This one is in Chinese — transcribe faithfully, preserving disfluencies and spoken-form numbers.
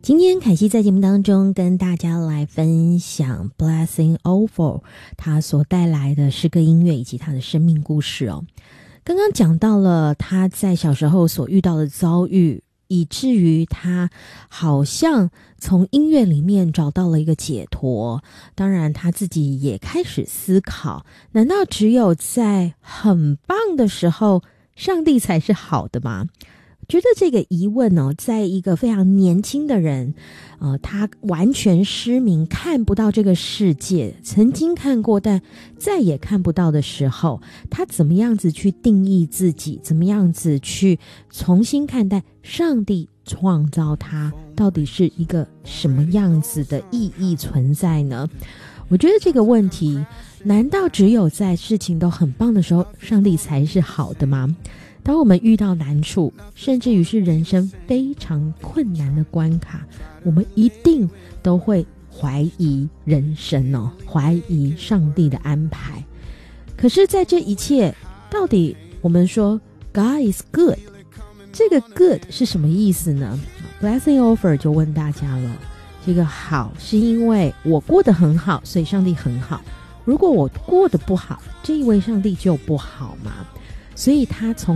今天凯西在节目当中跟大家来分享 Blessing Over 他所带来的诗歌音乐以及他的生命故事哦。刚刚讲到了他在小时候所遇到的遭遇，以至于他好像从音乐里面找到了一个解脱。当然他自己也开始思考，难道只有在很棒的时候上帝才是好的吗？觉得这个疑问哦，在一个非常年轻的人，呃，他完全失明，看不到这个世界，曾经看过，但再也看不到的时候，他怎么样子去定义自己？怎么样子去重新看待上帝创造他，到底是一个什么样子的意义存在呢？我觉得这个问题，难道只有在事情都很棒的时候，上帝才是好的吗？当我们遇到难处，甚至于是人生非常困难的关卡，我们一定都会怀疑人生哦，怀疑上帝的安排。可是在这一切，到底我们说 God is good， 这个 good 是什么意思呢？ Blessing Over 就问大家了，这个好是因为我过得很好，所以上帝很好，如果我过得不好，这一位上帝就不好吗？所以他从